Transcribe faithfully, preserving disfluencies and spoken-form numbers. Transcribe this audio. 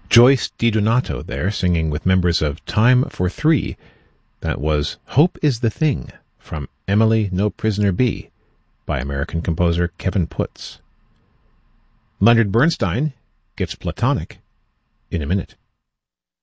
Joyce DiDonato there singing with members of Time for Three. That was Hope is the Thing from Emily No Prisoner Be by American composer Kevin Putz. Leonard Bernstein gets Platonic in a minute.